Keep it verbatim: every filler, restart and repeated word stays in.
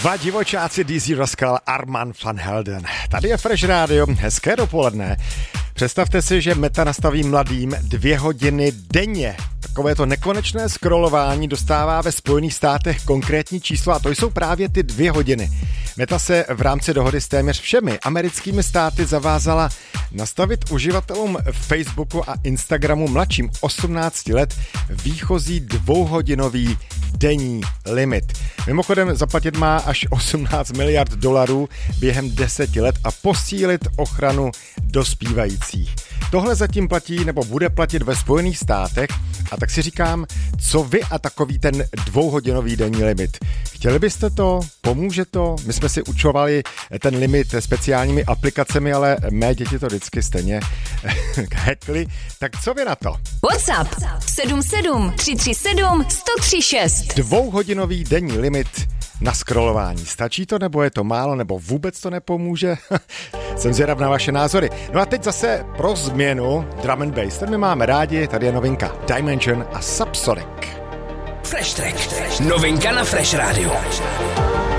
Dva divočáci D Z Rascal, Armand van Helden. Tady je Fresh Radio, hezké dopoledne. Představte si, že Meta nastaví mladým dvě hodiny denně. Takové to nekonečné scrollování dostává ve Spojených státech konkrétní číslo a to jsou právě ty dvě hodiny. Meta se v rámci dohody s téměř všemi americkými státy zavázala nastavit uživatelům Facebooku a Instagramu mladším osmnácti let výchozí dvouhodinový denní limit. Mimochodem zaplatit má až osmnáct miliard dolarů během deseti let a posílit ochranu dospívajících. Tohle zatím platí nebo bude platit ve Spojených státech a tak si říkám, co vy a takový ten dvouhodinový denní limit. Chtěli byste to? Pomůže to? My jsme si učovali ten limit speciálními aplikacemi, ale mé děti to vždycky stejně hackly. Tak co vy na to? WhatsApp sedm sedm tři tři sedm jedna nula tři šest. Dvouhodinový denní limit na scrollování. Stačí to, nebo je to málo, nebo vůbec to nepomůže? Jsem zvědav na vaše názory. No a teď zase pro změnu drum and bass. Ten my máme rádi, tady je novinka Dimension a Subsonic. Fresh Track. Novinka na Fresh Radio.